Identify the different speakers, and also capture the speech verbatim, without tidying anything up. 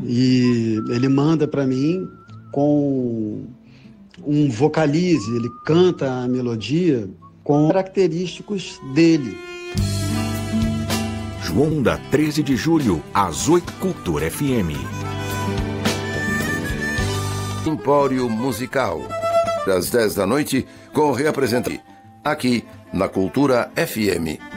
Speaker 1: E ele manda para mim com um vocalize, ele canta a melodia com característicos dele.
Speaker 2: João da treze de julho, às oito, Cultura F M.
Speaker 3: Empório Musical, às dez da noite, com reapresentação aqui na Cultura F M.